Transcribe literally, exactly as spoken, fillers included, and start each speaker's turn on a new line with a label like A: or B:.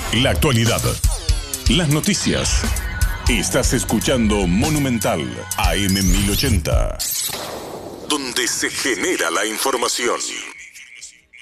A: La actualidad. Las noticias. Estás escuchando Monumental A M mil ochenta, donde se genera la información.